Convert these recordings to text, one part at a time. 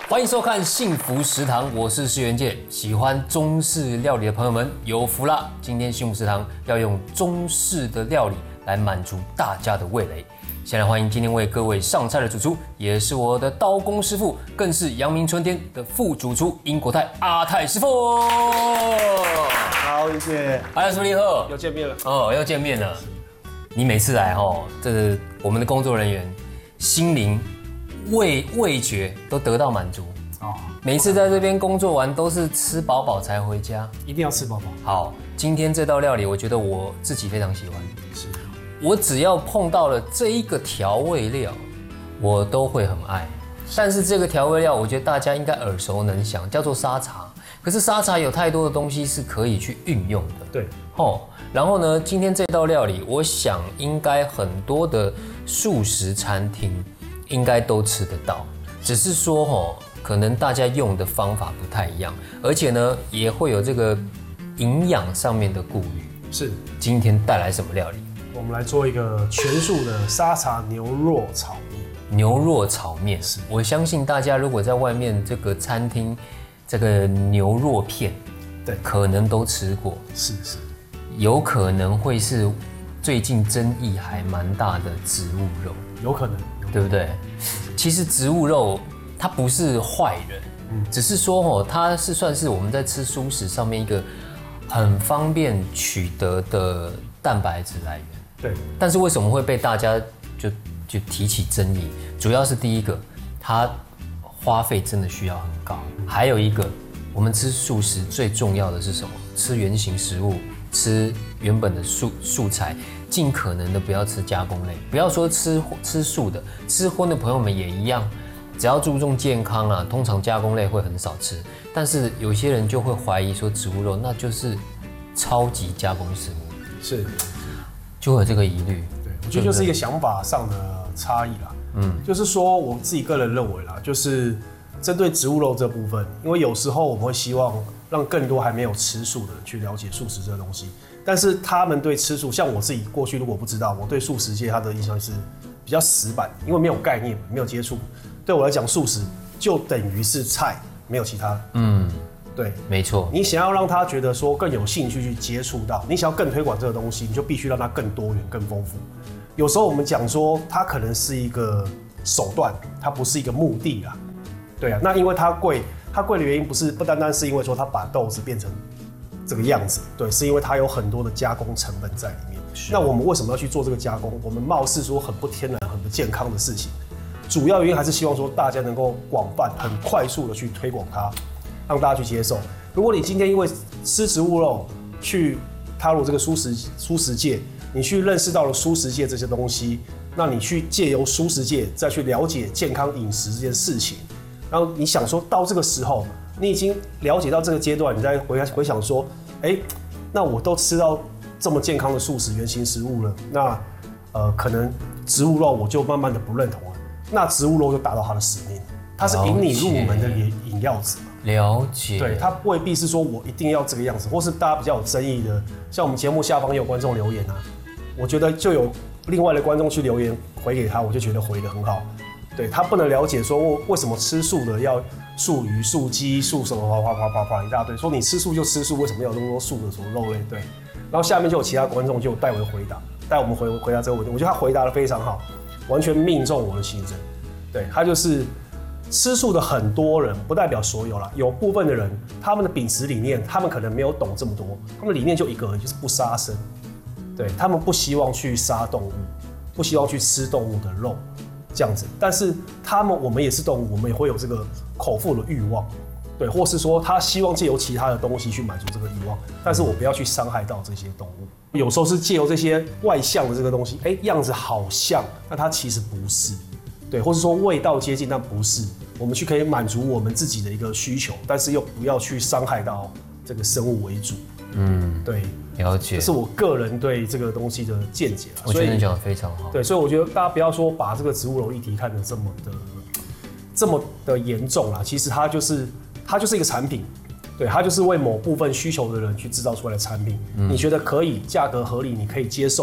欢迎收看《幸福食堂》，我是石原介。喜欢中式料理的朋友们有福啦！今天幸福食堂要用中式的料理来满足大家的味蕾。先来欢迎今天为各位上菜的主厨，也是我的刀工师傅，更是阳明春天的副主厨英国泰阿泰师傅。 好，谢谢。 阿泰师傅你好， 又见面了。 哦，又见面了。你每次来这个我们的工作人员心灵味觉都得到满足哦。每一次在这边工作完都是吃饱饱才回家， 一定要吃饱饱。 好，今天这道料理我觉得我自己非常喜欢。是，我只要碰到了这一个调味料，我都会很爱。但是这个调味料，我觉得大家应该耳熟能详，叫做沙茶。可是沙茶有太多的东西是可以去运用的。 对， 然后呢，今天这道料理，我想应该很多的素食餐厅应该都吃得到，只是说可能大家用的方法不太一样，而且呢，也会有这个营养上面的顾虑。 是， 今天带来什么料理？ 我们来做一个全素的沙茶牛肉炒面。 牛肉炒面，是我相信大家如果在外面这个餐厅，这个牛肉片， 对， 可能都吃过。 是， 有可能会是最近争议还蛮大的植物肉， 有可能， 对不对？其实植物肉它不是坏人，只是说它是算是我们在吃蔬食上面一个很方便取得的蛋白质来源。 对。 但是为什么会被大家就提起争议？主要是第一个，它花费真的需要很高，还有一个，我们吃素食最重要的是什么？吃原型食物，吃原本的素材，尽可能的不要吃加工类。不要说吃素的，吃荤的朋友们也一样，只要注重健康啊，通常加工类会很少吃。但是有些人就会怀疑说植物肉那就是超级加工食物， 是， 就会有这个疑虑。 对，我觉得就是一个想法上的差异啦。就是说我自己个人认为啦，就是针对植物肉这部分，因为有时候我们会希望让更多还没有吃素的人去了解素食这个东西，但是他们对吃素，像我自己过去如果不知道，我对素食界它的印象是比较死板，因为没有概念，没有接触。对我来讲，素食就等于是菜，没有其他的。对， 没错。 你想要让他觉得说更有兴趣去接触到，你想要更推广这个东西，你就必须让它更多元、更丰富。有时候我们讲说，它可能是一个手段，它不是一个目的啦。对啊，那因为它贵的原因不单单是因为说它把豆子变成这个样子，对，是因为它有很多的加工成本在里面。那我们为什么要去做这个加工？我们貌似说很不天然、很不健康的事情，主要原因还是希望说大家能够广泛、很快速的去推广它，让大家去接受。如果你今天因为吃植物肉去踏入这个蔬食界，你去认识到了蔬食界这些东西，那你去借由蔬食界再去了解健康饮食这件事情，然后你想说到这个时候，你已经了解到这个阶段，你再回想说，那我都吃到这么健康的素食原型食物了，那可能植物肉我就慢慢的不认同了，那植物肉就达到它的使命，它是引你入门的引药子。 了解， 对，它未必是说我一定要这个样子，或是大家比较有争议的，像我们节目下方也有观众留言啊，我觉得就有另外的观众去留言回给他，我就觉得回得很好。对，他不能了解说为什么吃素的要素鱼、素鸡、素什么啪一大堆，说你吃素就吃素，为什么要有那么多素的什么肉类？对，然后下面就有其他观众就带我们回答这个问题，我觉得他回答得非常好，完全命中我的心声。对，他就是吃素的很多人，不代表所有啦，有部分的人他们的秉持理念，他们可能没有懂这么多，他们的理念就一个，就是不杀生。对，他们不希望去杀动物，不希望去吃动物的肉，这样子。但是我们也是动物，我们也会有这个口腹的欲望，对，或是说他希望借由其他的东西去满足这个欲望，但是我不要去伤害到这些动物。有时候是借由这些外向的这个东西，样子好像，但它其实不是，对，或是说味道接近，但不是。我们去可以满足我们自己的一个需求，但是又不要去伤害到这个生物为主。对。 了解， 这是我个人对这个东西的见解。 我觉得你讲得非常好。 对，所以我觉得大家不要说把这个植物肉议题看得这么的严重啦。其实它就是一个产品，对，它就是为某部分需求的人去制造出来的产品。你觉得可以，价格合理，你可以接受，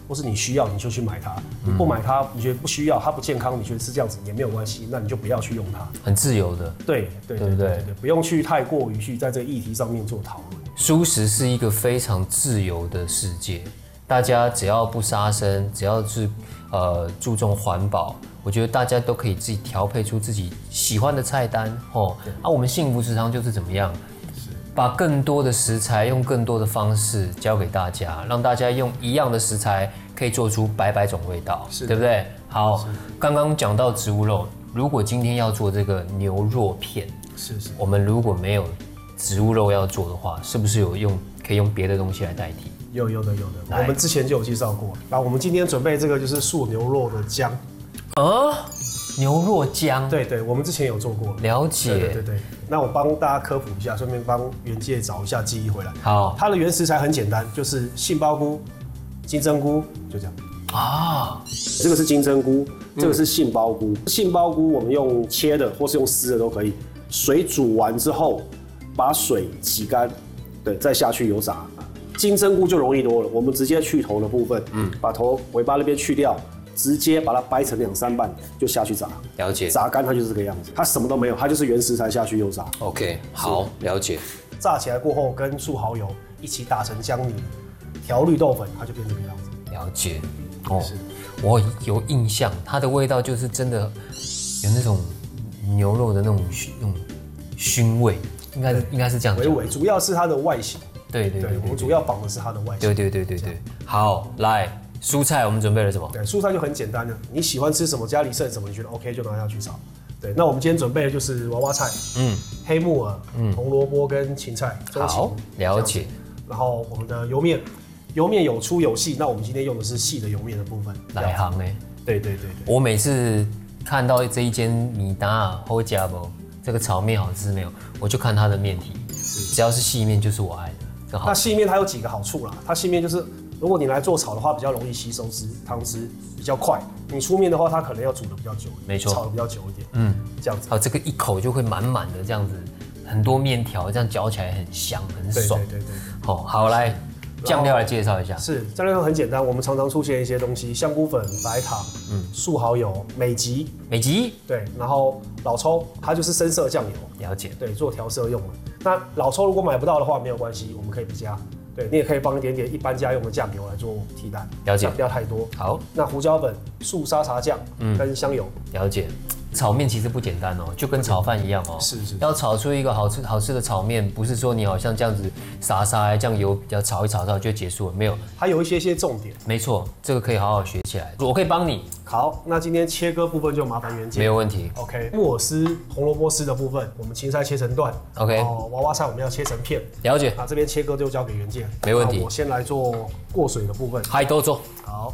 或是你需要你就去买它，你不买它，你觉得不需要，它不健康，你觉得是这样子也没有关系，那你就不要去用它。 很自由的， 对不对？ 不用去太过于去在这个议题上面做讨论。 蔬食是一个非常自由的世界，大家只要不杀生，只要是注重环保，我觉得大家都可以自己调配出自己喜欢的菜单哦。我们幸福食堂就是怎么样？把更多的食材用更多的方式教给大家，让大家用一样的食材可以做出百百种味道，对不对？好，刚刚讲到植物肉，如果今天要做这个牛肉片，我们如果没有植物肉要做的话，是不是可以用别的东西来代替？有的，我们之前就有介绍过。然后我们今天准备这个就是素牛肉的姜啊。牛肉姜， 对，我们之前有做过， 了解。 对。那我帮大家科普一下，顺便帮元介找一下记忆回来。 好， 它的原食材很简单，就是杏鲍菇、金针菇，就这样啊。这个是金针菇，这个是杏鲍菇。杏鲍菇我们用切的或是用丝的都可以。水煮完之后，把水洗干，对，再下去油炸。金针菇就容易多了，我们直接去头的部分，把头尾巴那边去掉。直接把它掰成2、3瓣就下去炸， 了解。 炸干它就是这个样子，它什么都没有，它就是原食材下去又炸。 OK， 好，了解。 炸起来过后，跟素蚝油一起打成姜泥，调绿豆粉，它就变成这个样子。 了解。哦，我有印象，它的味道就是真的有那种牛肉的那种熏味，应该是这样讲。 微主要是它的外形。 对， 我们主要绑的是它的外形。 对。好，来。蔬菜我们准备了什么？ 对，蔬菜就很简单了，你喜欢吃什么，家里剩什么，你觉得 OK 就拿下去炒。对，那我们今天准备的就是娃娃菜，黑木耳，红萝卜跟芹菜。 好，了解。 然后我们的油面有粗有细，那我们今天用的是细的油面的部分。 哪行呢？ 对。 我每次看到这一间米达好吃不？这个炒面好吃没有？我就看它的面体，只要是细面就是我爱的。 那细面它有几个好处啦，它细面就是。如果你来做炒的话，比较容易吸收汤汁，比较快。你出面的话，它可能要煮的比较久， 没错， 炒的比较久一点。这样子。 这个一口就会满满的这样子，很多面条，这样嚼起来很香，很爽。 对。 好，来酱料来介绍一下。 是酱料很简单，我们常常出现一些东西，香菇粉、白糖、素蚝油、美极。对，然后老抽，它就是深色酱油。 了解。 对，做调色用的。那老抽如果买不到的话，没有关系，我们可以不加。对，你也可以放一点点一般家用的酱油来做替代， 了解， 不要太多。 好， 那胡椒粉、素沙茶酱跟香油， 了解。炒面其实不简单哦，就跟炒饭一样哦。 是。 要炒出一个好吃的炒面，不是说你好像这样子撒酱油，比较炒一炒就结束了，没有。 还有一些重点。 没错，这个可以好好学起来，我可以帮你。 好，那今天切割部分就麻烦元介。 没有问题。 OK， 木耳丝、红萝卜丝的部分，我们芹菜切成段。 OK。 娃娃菜我们要切成片。 了解。 那这边切割就交给元介。 没问题。 我先来做过水的部分。 嗨，都做。 好。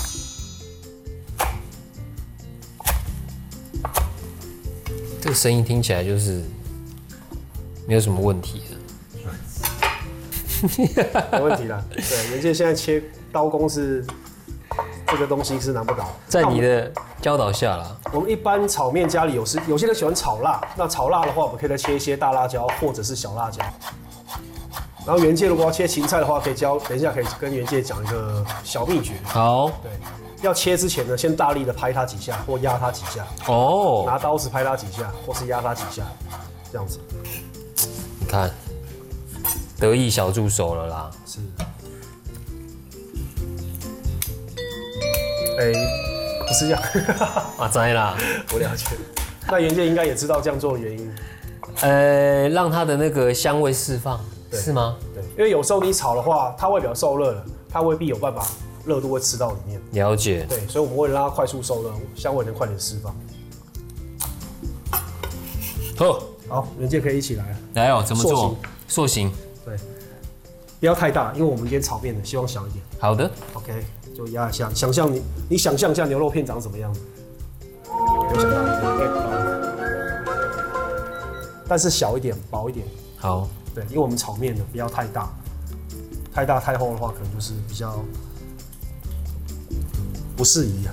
这个声音听起来就是没有什么问题的，没问题啦。对，元介现在切刀工是这个东西是难不倒， 在你的教导下啦。 我们一般炒面家里有些人喜欢炒辣，那炒辣的话，我们可以再切一些大辣椒或者是小辣椒。然后元介如果要切芹菜的话，等一下可以跟元介讲一个小秘诀。 好， 对。要切之前呢，先大力的拍它几下，或压它几下。 哦。 拿刀子拍它几下，或是压它几下，这样子。 你看，得意小助手了啦。 是。不是这样。 我知啦， 我了解。那元介应该也知道这样做的原因。 让它的那个香味释放，是吗？ 对，因为有时候你炒的话，它外表受热了，它未必有办法。热度会吃到里面， 了解。 对，所以我们为了让它快速受热，香味能快点释放。好，元介可以一起来了。 来哦，怎么做？塑形。对， 不要太大，因为我们今天炒面的，希望小一点。 好的 ，OK， 就压一下，想象你想象一下牛肉片长什么样子，有想到一点，但是小一点，薄一点。 好， 对，因为我们炒面的不要太大，太大太厚的话，可能就是比较。不适宜啊！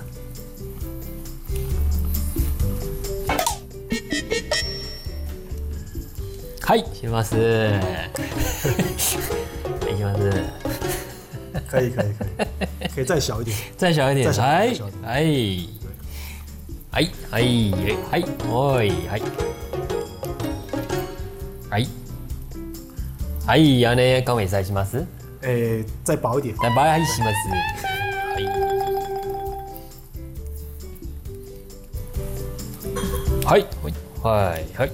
嗨，行吗？是，行吗？是， 可以。 可以再小一点， 再小一点， 再哎小一点哎哎哎哎哎安尼讲袂使します？ 再薄一点， 再薄いします。はいはいはい。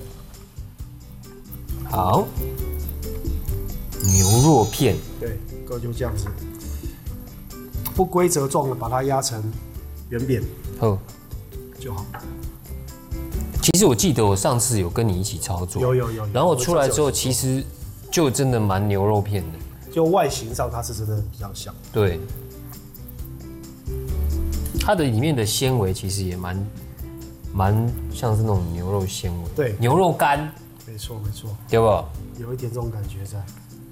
好，牛肉片。 对，各位就这样子，不规则状的把它压成圆扁好， 就好。 其实我记得我上次有跟你一起操作， 有。 然后我出来之后，其实就真的蛮牛肉片的。 就外形上它是真的比较像。 对，它的里面的纤维其实也蛮像是那种牛肉纤维。 对， 牛肉干。 没错， 对不？ 有一点这种感觉在。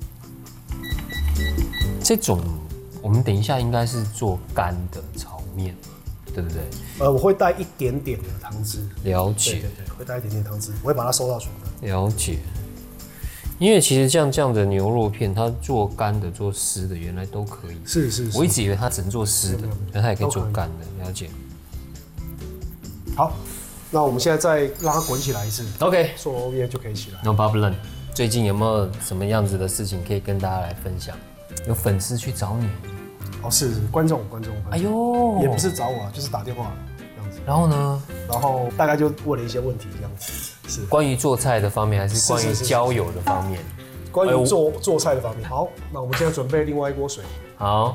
这种我们等一下应该是做干的炒面，对不对？ 我会带一点点的汤汁。 了解。 对，会带一点点汤汁，我会把它收到水分。 了解。因为其实像这样的牛肉片，它做干的、做湿的，原来都可以。 是。 我一直以为它只能做湿的，原来它也可以做干的。了解。 好，那我们现在再让它滚起来一次。 OK， 做欧面就可以起来。 No problem。最近有没有什么样子的事情可以跟大家来分享？有粉丝去找你？ 哦，是观众。 哎呦， 也不是找我，就是打电话这样子。 然后呢？ 然后大概就问了一些问题这样子。是关于做菜的方面，还是关于交友的方面？ 关于做菜的方面。好，那我们现在准备另外一锅水。 好。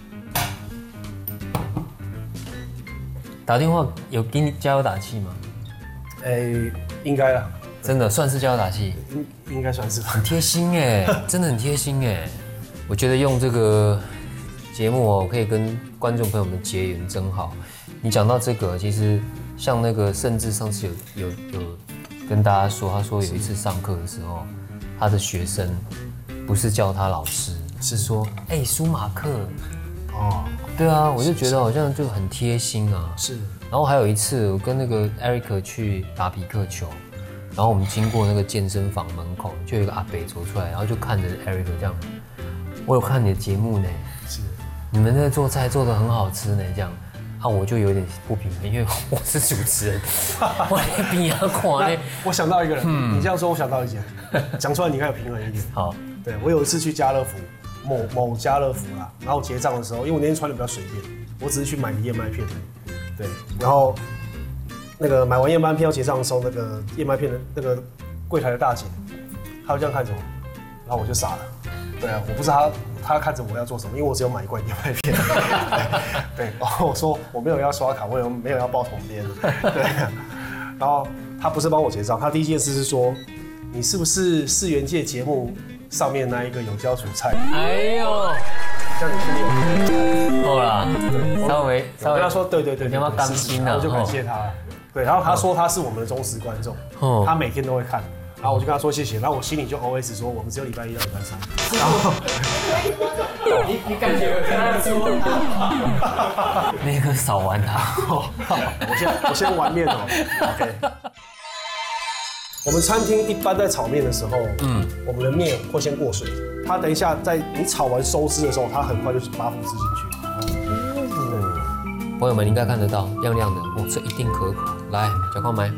打电话有给你加油打气吗？ 应该啦。 真的算是加油打气， 应该算是吧。 很贴心哎，真的很贴心哎。我觉得用这个节目哦，可以跟观众朋友们结缘，真好。你讲到这个，其实像那个，甚至上次有跟大家说，他说有一次上课的时候，他的学生不是叫他老师，是说舒马克。 哦， 对啊，我就觉得好像就很贴心啊。 是。 然后还有一次，我跟那个 Eric 去打匹克球，然后我们经过那个健身房门口，就有一个阿伯走出来，然后就看着 Eric 这样。我有看你的节目呢， 是。 你们那做菜做得很好吃呢，这样。啊，我就有点不平衡，因为我是主持人，我连边啊看呢。 我想到一个人，你这样说，我想到一件，讲出来你应该有平衡一点。 好， 对我有一次去家乐福，某家乐福啦，然后结账的时候，因为我那天穿的比较随便，我只是去买个燕麦片而已。对，然后那个买完燕麦片要结账的时候，那个燕麦片的那个柜台的大姐，她就这样看着我，然后我就傻了。对啊，我不知道他看着我要做什么，因为我只有买一罐燕麦片。对，然后我说我没有要刷卡，我也没有要报统编。对，然后他不是帮我结账，他第一件事是说，你是不是4元界节目上面那一个有教煮菜？ 哎呦， 这样你心里有好啦，稍微我跟他说对， 你要不要甘心啊？ 我就感谢他。对，然后他说他是我们的忠实观众，他每天都会看。然后我就跟他说谢谢，然后我心里就 OS 说我们只有礼拜1到礼拜3。然后你感觉跟他说，那个扫完它。 我先玩面哦。OK。我们餐厅一般在炒面的时候，我们的面会先过水，它等一下在你炒完收汁的时候，它很快就把腐汁进去。 朋友们，你应该看得到亮亮的，这一定可口。来，小矿买。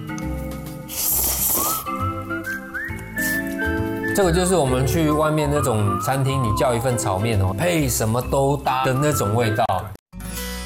这个就是我们去外面那种餐厅，你叫一份炒面哦，配什么都搭的那种味道。